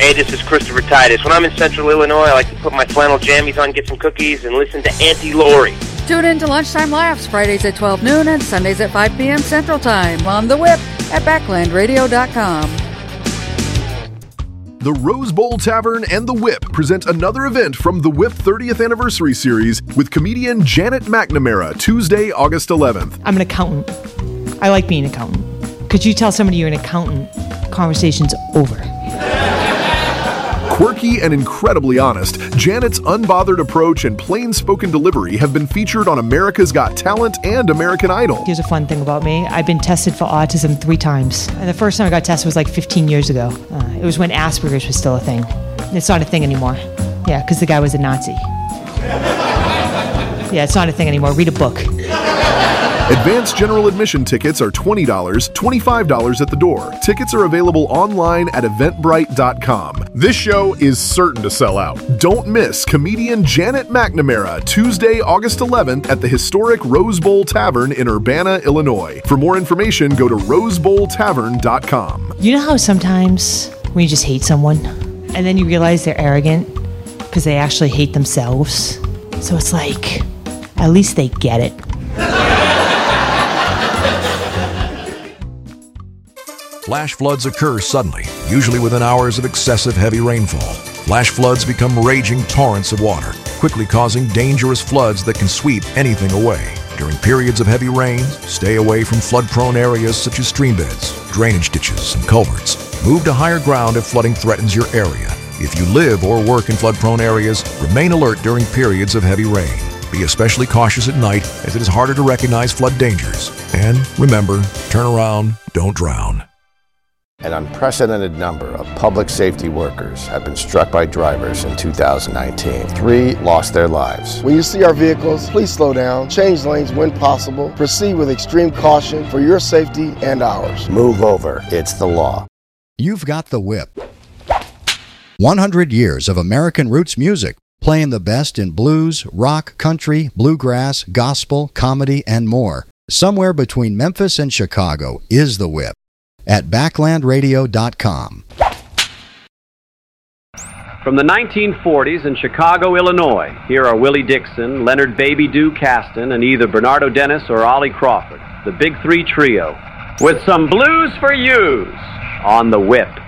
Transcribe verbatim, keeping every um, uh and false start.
Hey, this is Christopher Titus. When I'm in Central Illinois, I like to put my flannel jammies on, get some cookies, and listen to Auntie Lori. Tune in to Lunchtime Laughs, Fridays at twelve noon and Sundays at five p.m. Central Time on The Whip at backland radio dot com. The Rose Bowl Tavern and The Whip present another event from The Whip thirtieth Anniversary Series with comedian Janet McNamara, Tuesday, August eleventh. I'm an accountant. I like being an accountant. Could you tell somebody you're an accountant? Conversation's over. Quirky and incredibly honest, Janet's unbothered approach and plain-spoken delivery have been featured on America's Got Talent and American Idol. Here's a fun thing about me. I've been tested for autism three times. And the first time I got tested was like fifteen years ago. Uh, it was when Asperger's was still a thing. It's not a thing anymore. Yeah, because the guy was a Nazi. Yeah, it's not a thing anymore. Read a book. Advanced general admission tickets are twenty dollars, twenty-five dollars at the door. Tickets are available online at eventbrite dot com. This show is certain to sell out. Don't miss comedian Janet McNamara, Tuesday, August eleventh at the historic Rose Bowl Tavern in Urbana, Illinois. For more information, go to rose bowl tavern dot com. You know how sometimes when you just hate someone and then you realize they're arrogant because they actually hate themselves? So it's like, at least they get it. Flash floods occur suddenly, usually within hours of excessive heavy rainfall. Flash floods become raging torrents of water, quickly causing dangerous floods that can sweep anything away. During periods of heavy rains, stay away from flood-prone areas such as streambeds, drainage ditches, and culverts. Move to higher ground if flooding threatens your area. If you live or work in flood-prone areas, remain alert during periods of heavy rain. Be especially cautious at night as it is harder to recognize flood dangers. And remember, turn around, don't drown. An unprecedented number of public safety workers have been struck by drivers in two thousand nineteen. Three lost their lives. When you see our vehicles, please slow down, change lanes when possible, proceed with extreme caution for your safety and ours. Move over. It's the law. You've got The Whip. one hundred years of American roots music, playing the best in blues, rock, country, bluegrass, gospel, comedy, and more. Somewhere between Memphis and Chicago is The Whip. At backland radio dot com. From the nineteen forties in Chicago, Illinois, here are Willie Dixon, Leonard Baby Doo Caston, and either Bernardo Dennis or Ollie Crawford, the Big Three Trio, with some blues for yous on The Whip.